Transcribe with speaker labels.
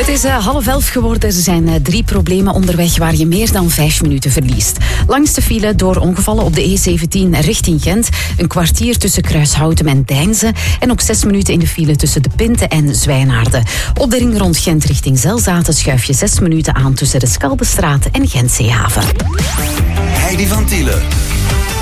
Speaker 1: Het is 10:30 geworden. Er zijn 3 problemen onderweg waar je meer dan 5 minuten verliest. Langste file door ongevallen op de E17 richting Gent. Een kwartier tussen Kruishouten en Deinze. En ook 6 minuten in de file tussen De Pinte en Zwijnaarden. Op de ring rond Gent richting Zelzaten schuif je 6 minuten aan tussen de Skalbestraat en Gent Zeehaven.
Speaker 2: Heidi van Tielen.